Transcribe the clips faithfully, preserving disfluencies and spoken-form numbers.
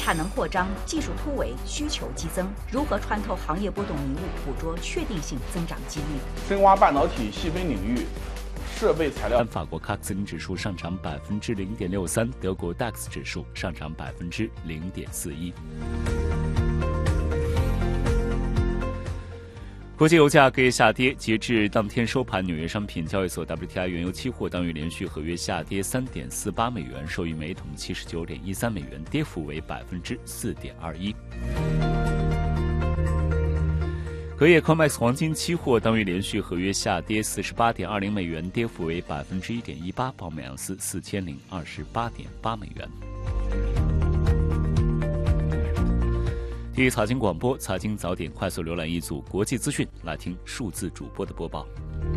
产能扩张、技术突围、需求激增，如何穿透行业波动迷雾，捕捉确定性增长机遇？ 深挖半导体细分领域。设备材料， 法国 C A C 指数上涨百分之零点六三，德国 D A X 指数上涨百分之零点四一。国际油价各夜下跌，截至当天收盘，纽约商品交易所 W T I 原油期货当月连续合约下跌三点四八美元，收于每桶七十九点一三美元，跌幅为百分之四点二一。隔夜 C O M E X 黄金期货当月连续合约下跌四十八点二零美元，跌幅为百分之一点一八，报每盎司四千零二十八点八美元。第一财经广播，财经早点快速浏览一组国际资讯，来听数字主播的播报。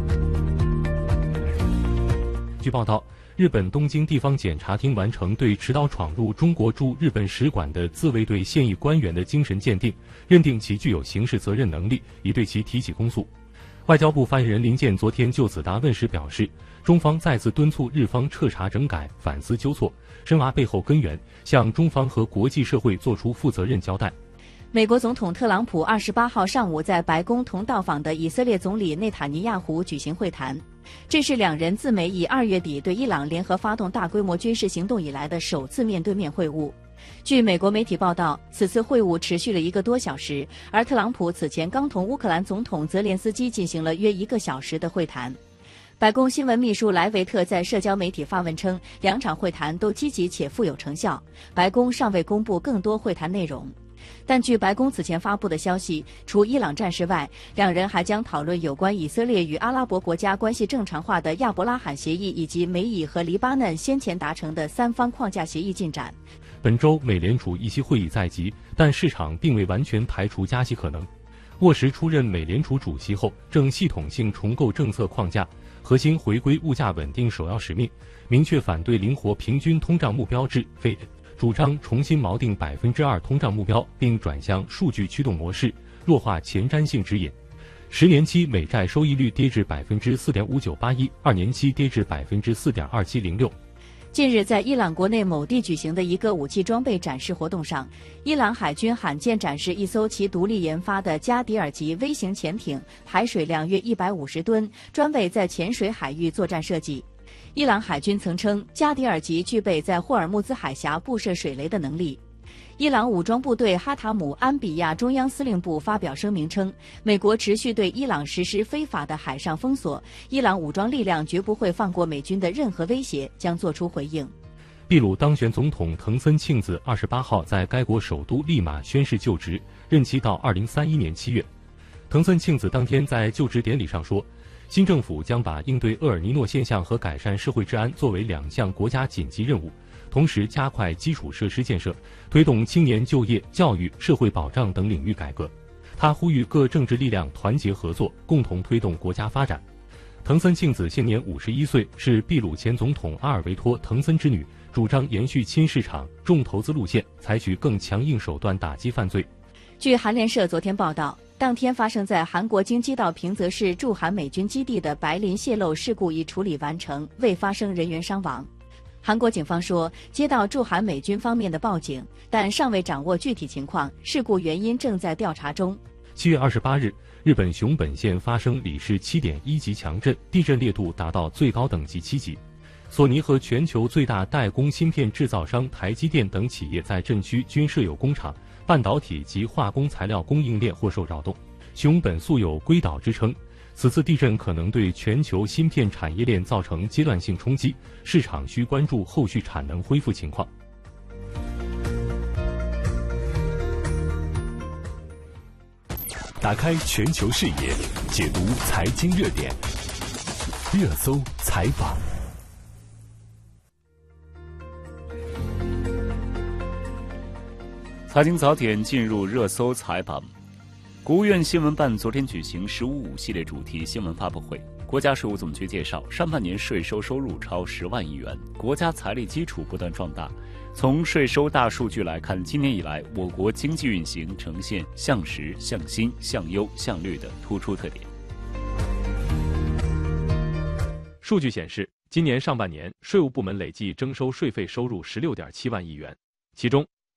据报道，日本东京地方检察厅完成对持刀闯入中国驻日本使馆的自卫队现役官员的精神鉴定，认定其具有刑事责任能力，已对其提起公诉。外交部发言人林健昨天就此答问时表示，中方再次敦促日方彻查整改、反思纠错，深挖背后根源，向中方和国际社会作出负责任交代。 美国总统特朗普二十八号上午在白宫同到访的以色列总理内塔尼亚胡举行会谈，这是两人自美以二月底对伊朗联合发动大规模军事行动以来的首次面对面会晤。据美国媒体报道，此次会晤持续了一个多小时，而特朗普此前刚同乌克兰总统泽连斯基进行了约一个小时的会谈。白宫新闻秘书莱维特在社交媒体发文称，两场会谈都积极且富有成效，白宫尚未公布更多会谈内容。但据白宫此前发布的消息，除伊朗战事外，两人还将讨论有关以色列与阿拉伯国家关系正常化的亚伯拉罕协议，以及美以和黎巴嫩先前达成的三方框架协议进展。 本周美联储议息会议在即，但市场并未完全排除加息可能。沃什出任美联储主席后，正系统性重构政策框架，核心回归物价稳定首要使命，明确反对灵活平均通胀目标制 F E D，主张重新锚定百分之二通胀目标，并转向数据驱动模式，弱化前瞻性指引。十年期美债收益率跌至百分之四点五九八一，二年期跌至百分之四点二七零六。 近日，在伊朗国内某地举行的一个武器装备展示活动上，伊朗海军罕见展示一艘其独立研发的加迪尔级微型潜艇，排水量约一百五十吨，专为在浅水海域作战设计。伊朗海军曾称，加迪尔级具备在霍尔木兹海峡布设水雷的能力。伊朗武装部队哈塔姆安比亚中央司令部发表声明称，美国持续对伊朗实施非法的海上封锁，伊朗武装力量绝不会放过美军的任何威胁，将作出回应。 秘鲁当选总统藤森庆子二十八号在该国首都利马宣誓就职，任期到二零三一年七月。藤森庆子当天在就职典礼上说，新政府将把应对厄尔尼诺现象和改善社会治安作为两项国家紧急任务，同时加快基础设施建设，推动青年就业、教育、社会保障等领域改革。他呼吁各政治力量团结合作，共同推动国家发展。藤森庆子现年五十一岁，是秘鲁前总统阿尔维托·藤森之女，主张延续亲市场、重投资路线，采取更强硬手段打击犯罪。 据韩联社昨天报道，当天发生在韩国京畿道平泽市驻韩美军基地的白磷泄漏事故已处理完成，未发生人员伤亡。韩国警方说，接到驻韩美军方面的报警，但尚未掌握具体情况，事故原因正在调查中。 七月二十八日，日本熊本县发生里氏七点一级强震，地震烈度达到最高等级七级。索尼和全球最大代工芯片制造商台积电等企业在震区均设有工厂，半导体及化工材料供应链或受扰动。熊本素有龟岛之称，此次地震可能对全球芯片产业链造成阶段性冲击，市场需关注后续产能恢复情况。 打开全球视野，解读财经热点，热搜采访。 财经早点进入热搜采访。国务院新闻办昨天举行“十五五”系列主题新闻发布会。国家税务总局介绍，上半年税收收入超十万亿元，国家财力基础不断壮大。从税收大数据来看，今年以来我国经济运行呈现向实、向新、向优、向绿的突出特点。 数据显示，今年上半年税务部门累计征收税费收入十六点七万亿元，其中